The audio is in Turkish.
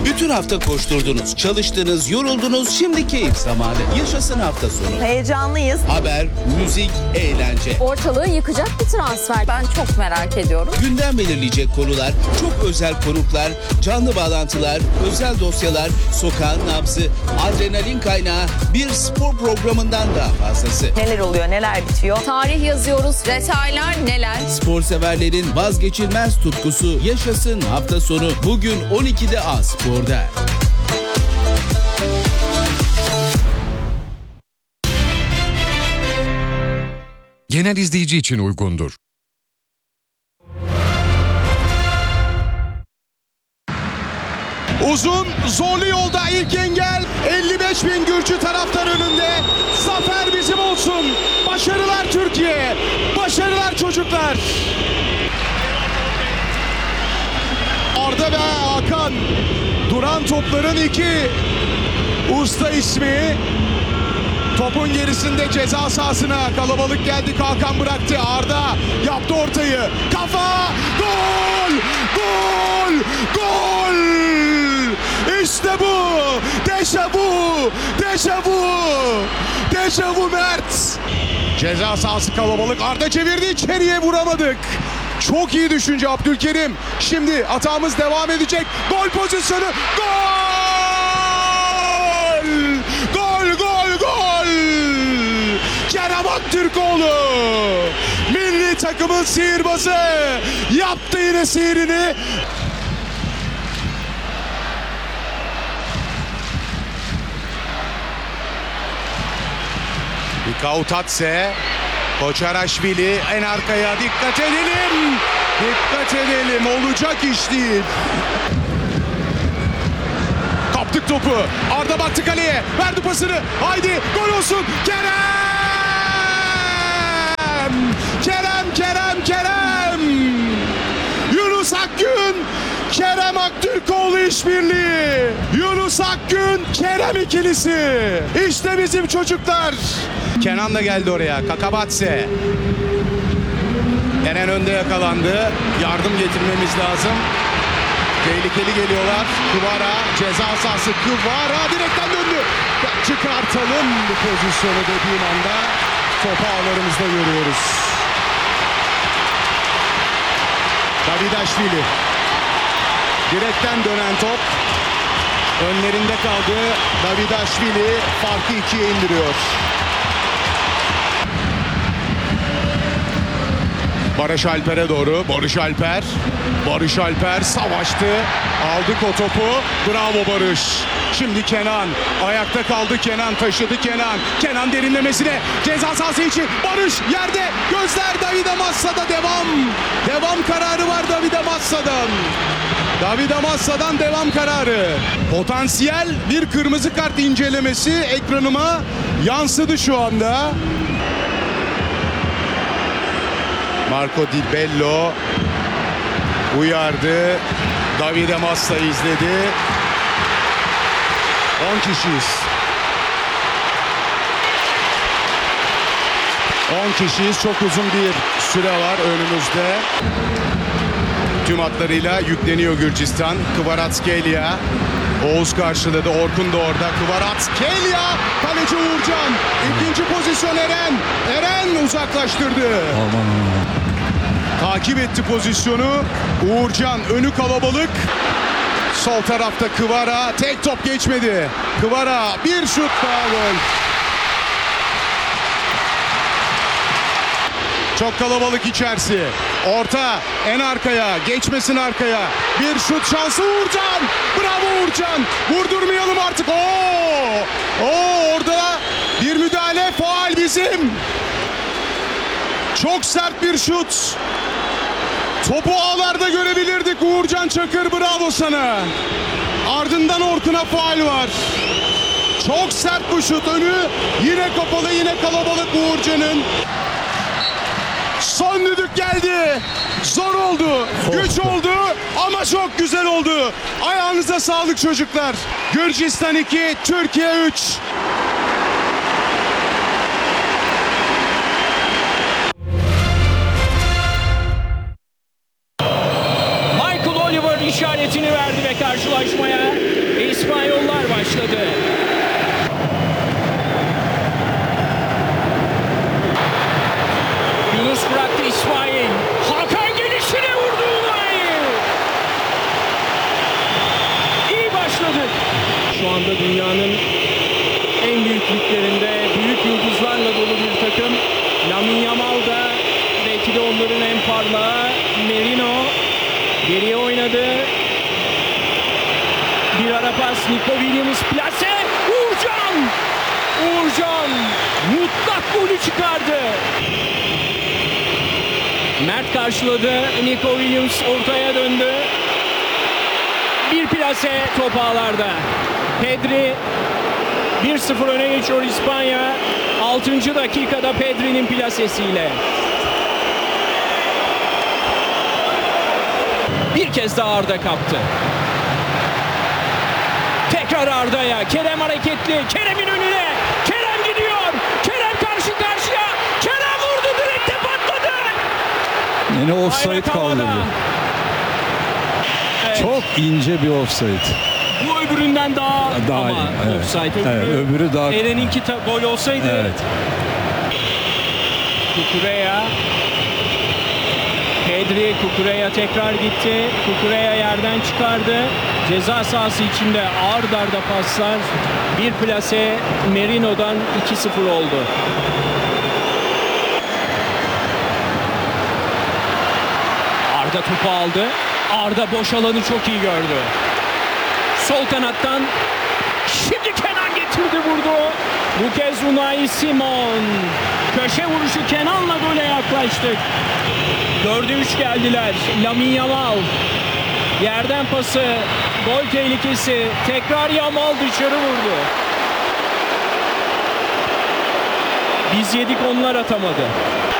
Bütün hafta koşturdunuz, çalıştınız, yoruldunuz. Şimdi keyif zamanı. Yaşasın hafta sonu. Heyecanlıyız. Haber, müzik, eğlence. Ortalığı yıkacak bir transfer. Ben çok merak ediyorum. Gündem belirleyecek konular, çok özel konuklar, canlı bağlantılar, özel dosyalar, sokağın nabzı, adrenalin kaynağı, bir spor programından daha fazlası. Neler oluyor, neler bitiyor? Tarih yazıyoruz. Detaylar neler? Spor severlerin vazgeçilmez tutkusu yaşasın hafta sonu. Bugün 12'de A Spor'da. Genel izleyici için uygundur. Uzun, zorlu yolda ilk engel. 55 bin Gürcü taraftar önünde. Zafer bizim olsun. Başarılar Türkiye. Başarılar çocuklar. Arda ve Hakan. Duran topların iki usta ismi. Topun gerisinde ceza sahasına kalabalık geldi. Hakan bıraktı. Arda yaptı ortayı. Kafa! Gol! Gol! Gol! İşte bu! Dejavu! Dejavu! Dejavu Mert! Ceza sahası kalabalık. Arda çevirdi. İçeriye vuramadık. Çok iyi düşünce Abdülkerim. Şimdi atağımız devam edecek. Gol pozisyonu. Gol! Gol, gol, gol! Kerem Aktürkoğlu! Milli takımın sihirbazı! Yaptı yine sihirini. Kautatse, Koçaraşvili en arkaya dikkat edelim. Dikkat edelim. Olacak iş değil. Kaptık topu. Arda baktı kaleye. Verdi pasını. Haydi gol olsun. Kerem! Kerem! Yunus Akgün! Kerem Aktürkoğlu işbirliği. Yunus Akgün, Kerem ikilisi. İşte bizim çocuklar. Kenan da geldi oraya. Kakabatse. Eren önde yakalandı. Yardım getirmemiz lazım. Tehlikeli geliyorlar. Kıvara ceza sahası. Kıvara direkten döndü. Çıkartalım bu pozisyonu dediğim anda topu ağlarımızda görüyoruz. Davidaşvili. Direkten dönen top. Önlerinde kaldı. Davidaşvili farkı 2'ye indiriyor. Barış Alper'e doğru. Barış Alper savaştı. Aldık o topu. Bravo Barış. Şimdi Kenan. Ayakta kaldı Kenan. Taşıdı Kenan. Kenan derinlemesine. Ceza sahası için. Barış yerde. Gözler Davide Massa'da devam. Devam kararı var Davide Massa'dan. Davide Massa'dan devam kararı. Potansiyel bir kırmızı kart incelemesi ekranıma yansıdı şu anda. Marco Di Bello uyardı. Davide Massa izledi. 10 kişiyiz. 10 kişiyiz. Çok uzun bir süre var önümüzde. Tüm hatlarıyla yükleniyor Gürcistan. Kvaratskhelia. Oğuz karşıladı. Orkun da orada. Kvaratskhelia. Kaleci Uğurcan. İkinci pozisyon Eren. Eren uzaklaştırdı. Takip etti pozisyonu. Uğurcan önü kalabalık. Sol tarafta Kıvara. Tek top geçmedi. Kıvara bir şut daha gol. Çok kalabalık içerisi. Orta en arkaya. Geçmesin arkaya. Bir şut şansı Uğurcan. Bravo Uğurcan. Vurdurmayalım artık. Orada bir müdahale. Faul bizim. Çok sert bir şut. Topu ağlarda görebilirdik. Uğurcan Çakır bravo sana. Ardından Orkun'a faul var. Çok sert bu şut. Önü yine kapalı, yine kalabalık Uğurcan'ın. Son düdük geldi. Zor oldu. Güç oldu ama çok güzel oldu. Ayağınıza sağlık çocuklar. Gürcistan 2, Türkiye 3. Michael Oliver işaret işaretini verdi ve karşılaşmaya İspanyollar başladı. Yunus bıraktı İsmail. Hakan gelişine vurdu Unai. İyi başladı. Şu anda dünyanın en büyük liglerinde büyük yıldızlarla dolu bir takım. Lamine Yamal da belki de onların en parlağı. Merino geriye oynadı. Bir ara pas, Nico Williams plase. Uğurcan mutlak golü çıkardı. Mert karşıladı. Nico Williams ortaya döndü. Bir plase top ağlarda. Pedri 1-0 öne geçiyor İspanya. 6. dakikada Pedri'nin plasesiyle. Bir kez daha Arda kaptı. Tekrar Arda'ya. Kerem hareketli. Kerem'in önüne. Kerem gidiyor. Kerem karşı karşıya. Kerem vurdu. Direkte patladı. Yine offside Hayret havada. kaldırdı. Evet. Çok ince bir offside. Bu öbüründen daha Daha ama iyi, evet. offside. Evet, öbürü daha- Eren'inki gol olsaydı. Evet. Kukureya. Pedri Kukureya tekrar gitti. Kukureya yerden çıkardı. Ceza sahası içinde ard arda paslar. Bir plase Merino'dan 2-0 oldu. Arda topu aldı. Arda boş alanı çok iyi gördü. Sol kanattan şimdi Kenan getirdi vurdu. Bu kez Unai Simon. Köşe vuruşu Kenan'la gole yaklaştık. 4'e 3 geldiler. Lamine Yamal. Yerden pası. Gol tehlikesi. Tekrar Yamal dışarı vurdu. Biz yedik onlar atamadı.